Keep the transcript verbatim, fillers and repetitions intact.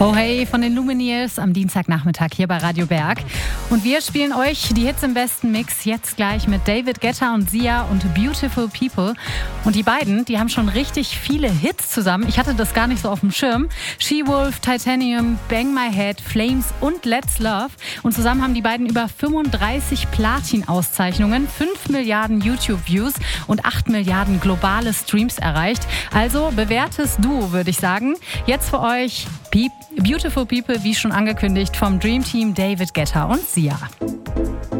Oh hey von den Lumineers am Dienstagnachmittag hier bei Radio Berg. Und wir spielen euch die Hits im besten Mix jetzt gleich mit David Guetta und Sia und Beautiful People. Und die beiden, die haben schon richtig viele Hits zusammen. Ich hatte das gar nicht so auf dem Schirm. She-Wolf, Titanium, Bang My Head, Flames und Let's Love. Und zusammen haben die beiden über fünfunddreißig Platin-Auszeichnungen, fünf Milliarden YouTube-Views und acht Milliarden globale Streams erreicht. Also bewährtes Duo, würde ich sagen. Jetzt für euch Beautiful People, wie schon angekündigt, vom Dream Team David Guetta und Sia.